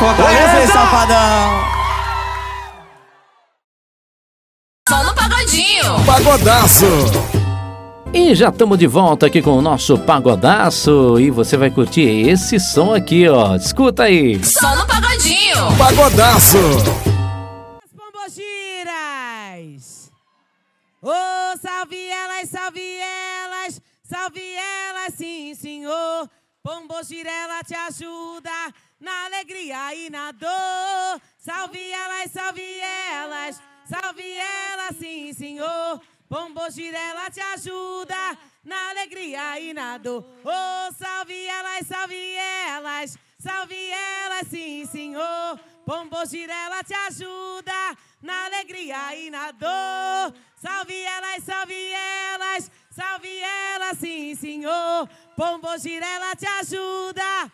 Fortaleza e Safadão. Só no Pagodinho. Pagodaço. E já estamos de volta aqui com o nosso Pagodaço. E você vai curtir esse som aqui, ó. Escuta aí. Só no Pagodinho. Pagodaço. As pombogiras. Oh, salve elas, salve elas. Salve elas, sim, senhor. Pombogira, ela te ajuda na alegria e na dor. Salve elas, salve elas. Salve elas, sim, senhor. Pombogira, ela te ajuda na alegria e na dor. Oh, salve elas, salve elas. Salve elas, sim, senhor. Pombogira, ela te ajuda na alegria e na dor. Salve elas, salve elas. Salve elas, sim, senhor. Pombogira, ela te ajuda